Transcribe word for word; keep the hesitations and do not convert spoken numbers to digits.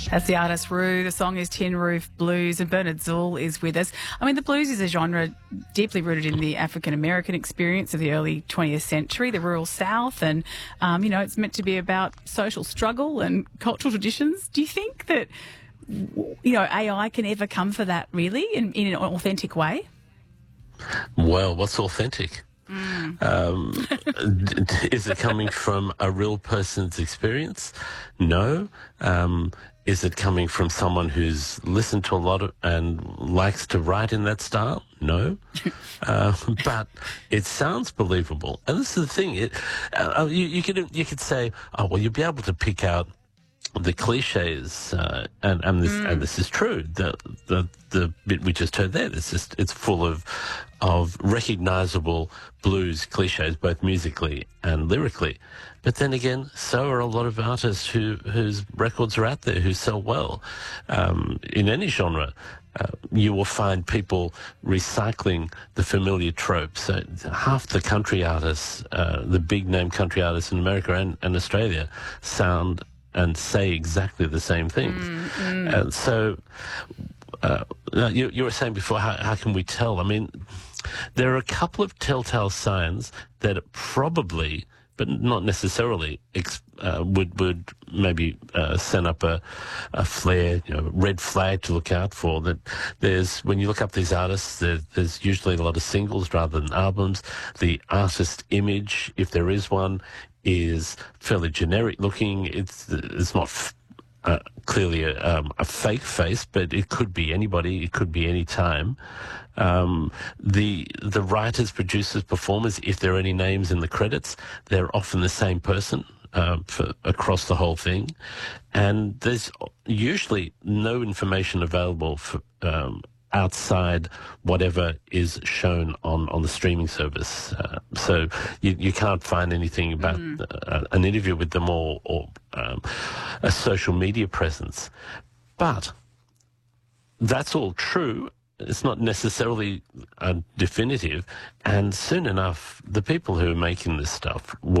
That's the artist Roo. The song is Tin Roof Blues, and Bernard Zuhl is with us. I mean, the blues is a genre deeply rooted in the African-American experience of the early twentieth century, the rural South, and, um, you know, it's meant to be about social struggle and cultural traditions. Do you think that, you know, A I can ever come for that, really, in, in an authentic way? Well, what's authentic? Mm. Um, is it coming from a real person's experience? No. Um, is it coming from someone who's listened to a lot of, and likes to write in that style? No. uh, but it sounds believable. And this is the thing. It, uh, you, you could you could say, oh, well, you'll be able to pick out the cliches, uh, and and this mm. and this is true. The the the bit we just heard there, it's just it's full of of recognisable blues cliches, both musically and lyrically. But then again, so are a lot of artists who whose records are out there who sell well. Um, in any genre, uh, you will find people recycling the familiar tropes. So half the country artists, uh, the big name country artists in America and, and Australia, sound and say exactly the same things. Mm, mm. And so, uh, you, you were saying before, how, how can we tell? I mean, there are a couple of telltale signs that probably, but not necessarily, ex, uh, would would maybe uh, send up a, a flare, you know, red flag to look out for. That there's, when you look up these artists, there, there's usually a lot of singles rather than albums. The artist image, if there is one, is fairly generic looking. It's it's not f- uh, clearly a, um, a fake face, but it could be anybody. It could be any time. Um, the the writers, producers, performers, if there are any names in the credits, they're often the same person uh, for, across the whole thing. And there's usually no information available for um, outside whatever is shown on, on the streaming service. Uh, so you, you can't find anything about mm. uh, an interview with them or, or um, a social media presence. But that's all true. It's not necessarily uh, definitive. And soon enough, the people who are making this stuff will